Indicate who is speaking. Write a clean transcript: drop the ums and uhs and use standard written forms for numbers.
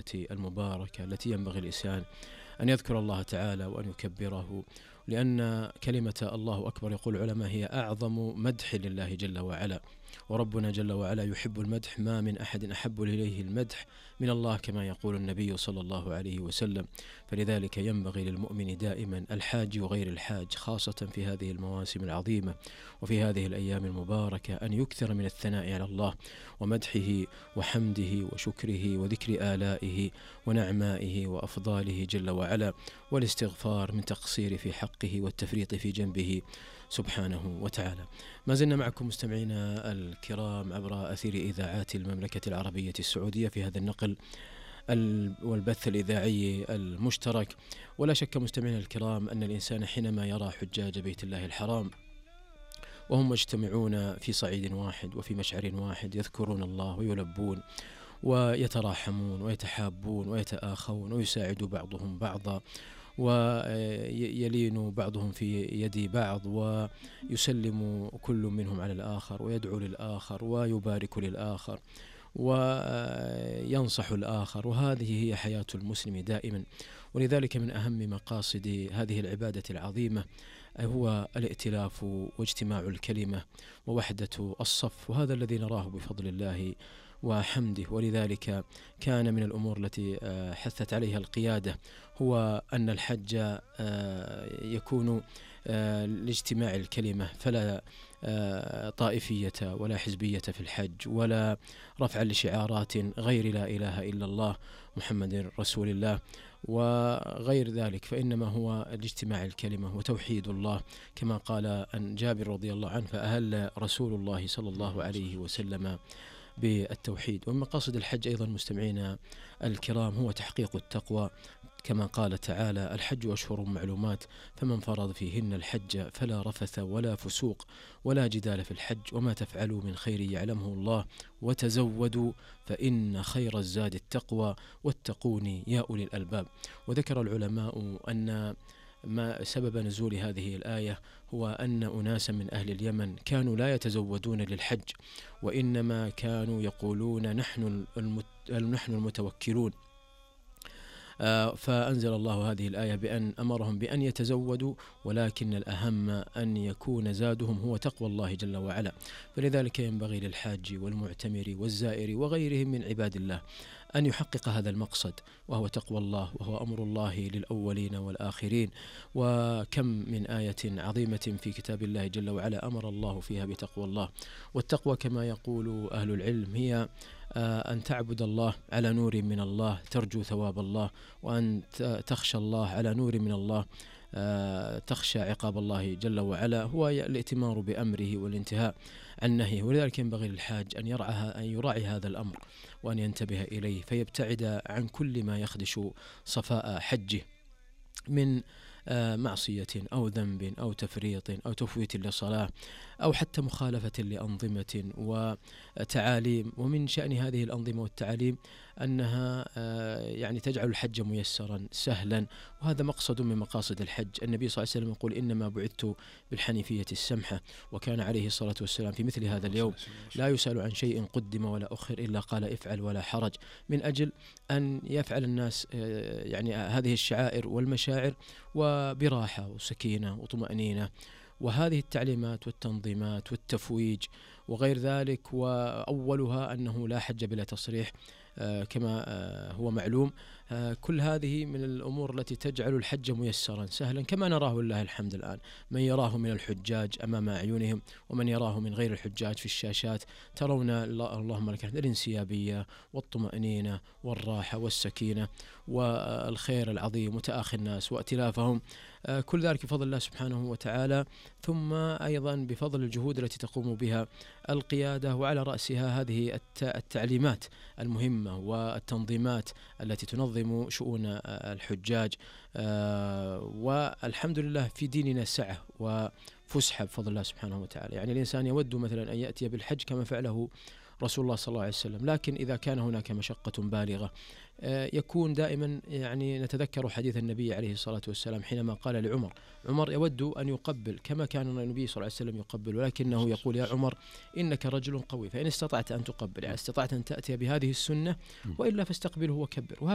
Speaker 1: البيوت المباركة التي ينبغي الإنسان أن يذكر الله تعالى وأن يكبره، لأن كلمة الله أكبر يقول العلماء هي أعظم مدح لله جل وعلا، وربنا جل وعلا يحب المدح، ما من أحد أحب إليه المدح من الله كما يقول النبي صلى الله عليه وسلم. فلذلك ينبغي للمؤمن دائما الحاج وغير الحاج، خاصة في هذه المواسم العظيمة وفي هذه الأيام المباركة، أن يكثر من الثناء على الله ومدحه وحمده وشكره وذكر آلائه ونعمائه وأفضاله جل وعلا، والاستغفار من تقصير في حقه والتفريط في جنبه سبحانه وتعالى. ما زلنا معكم مستمعينا الكرام عبر أثير إذاعات المملكة العربية السعودية في هذا النقل والبث الإذاعي المشترك. ولا شك مستمعينا الكرام أن الإنسان حينما يرى حجاج بيت الله الحرام وهم مجتمعون في صعيد واحد وفي مشعر واحد يذكرون الله ويلبون ويتراحمون ويتحابون ويتآخون ويساعد بعضهم بعضا ويلين بعضهم في يد بعض ويسلم كل منهم على الآخر ويدعو للآخر ويبارك للآخر وينصح الآخر، وهذه هي حياة المسلم دائما. ولذلك من أهم مقاصد هذه العبادة العظيمة هو الائتلاف واجتماع الكلمة ووحدة الصف، وهذا الذي نراه بفضل الله وحمده. ولذلك كان من الأمور التي حثت عليها القيادة هو أن الحج يكون لاجتماع الكلمة، فلا طائفية ولا حزبية في الحج ولا رفع لشعارات غير لا إله إلا الله محمد رسول الله وغير ذلك، فإنما هو الاجتماع الكلمة وتوحيد الله كما قال عن جابر رضي الله عنه: فأهل رسول الله صلى الله عليه وسلم بالتوحيد. ومن مقاصد الحج أيضا مستمعينا الكرام هو تحقيق التقوى، كما قال تعالى: الحج أشهر معلومات فمن فرض فيهن الحج فلا رفث ولا فسوق ولا جدال في الحج وما تفعلوا من خير يعلمه الله وتزودوا فإن خير الزاد التقوى واتقوني يا أولي الألباب. وذكر العلماء أن ما سبب نزول هذه الآية هو أن أناسا من أهل اليمن كانوا لا يتزودون للحج، وإنما كانوا يقولون نحن المتوكلون، فأنزل الله هذه الآية بأن أمرهم بأن يتزودوا، ولكن الأهم أن يكون زادهم هو تقوى الله جل وعلا. فلذلك ينبغي للحاج والمعتمر والزائر وغيرهم من عباد الله أن يحقق هذا المقصد، وهو تقوى الله، وهو أمر الله للأولين والآخرين. وكم من آية عظيمة في كتاب الله جل وعلا أمر الله فيها بتقوى الله. والتقوى كما يقول أهل العلم هي أن تعبد الله على نور من الله ترجو ثواب الله، وأن تخشى الله على نور من الله تخشى عقاب الله جل وعلا، هو الائتمار بأمره والانتهاء عن نهيه. ولذلك ينبغي للحاج أن يراعي هذا الأمر وأن ينتبه إليه، فيبتعد عن كل ما يخدش صفاء حجه من معصية أو ذنب أو تفريط أو تفويت للصلاة أو حتى مخالفة لأنظمة وتعاليم. ومن شأن هذه الأنظمة والتعاليم أنها يعني تجعل الحج ميسرا سهلا، وهذا مقصد من مقاصد الحج. النبي صلى الله عليه وسلم يقول: إنما بعثت بالحنيفية السمحة، وكان عليه الصلاة والسلام في مثل هذا اليوم لا يسأل عن شيء قدم ولا أخر إلا قال: افعل ولا حرج، من أجل أن يفعل الناس يعني هذه الشعائر والمشاعر وبراحة وسكينة وطمأنينة. وهذه التعليمات والتنظيمات والتفويج وغير ذلك، وأولها أنه لا حج بلا تصريح كما هو معلوم، كل هذه من الأمور التي تجعل الحج ميسرا سهلا، كما نراه لله الحمد الآن، من يراه من الحجاج أمام أعينهم ومن يراه من غير الحجاج في الشاشات. ترون اللهم لك الانسيابية والطمأنينة والراحة والسكينة والخير العظيم وتآخي الناس وائتلافهم، كل ذلك بفضل الله سبحانه وتعالى، ثم أيضا بفضل الجهود التي تقوم بها القيادة، وعلى رأسها هذه التعليمات المهمة والتنظيمات التي تنظم شؤون الحجاج. والحمد لله في ديننا سعة وفسحة بفضل الله سبحانه وتعالى. يعني الإنسان يود مثلا أن يأتي بالحج كما فعله رسول الله صلى الله عليه وسلم، لكن إذا كان هناك مشقة بالغة يكون دائما يعني نتذكر حديث النبي عليه الصلاة والسلام حينما قال لعمر: عمر يود أن يقبل كما كان النبي صلى الله عليه وسلم يقبل، ولكنه يقول: يا عمر إنك رجل قوي، فإن استطعت أن تقبل، يعني استطعت أن تأتي بهذه السنة، وإلا فاستقبله وكبر.